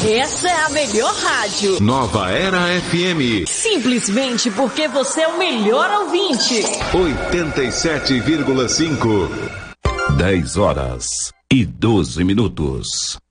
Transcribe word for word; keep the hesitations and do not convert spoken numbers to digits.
Essa é a melhor rádio. Nova Era F M. Simplesmente porque você é o melhor ouvinte. oitenta e sete vírgula cinco. dez horas e doze minutos.